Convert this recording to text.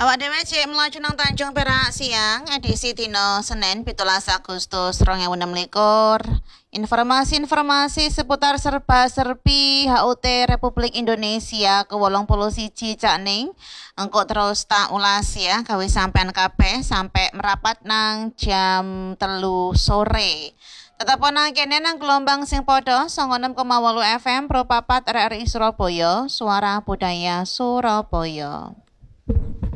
Awak dhewe cek mlacu nang Tanjung Perak siang edisi dina Senin 17 Agustus 2026. Informasi-informasi seputar serba-serbi HUT Republik Indonesia ke-81 Cakning engko terus tak ulas ya gawe sampean kabeh sampai merapat nang jam 3 sore. Tetap nang kene nang gelombang sing padha 96,8 FM Pro 4 RRI Surabaya, Suara Budaya Surabaya.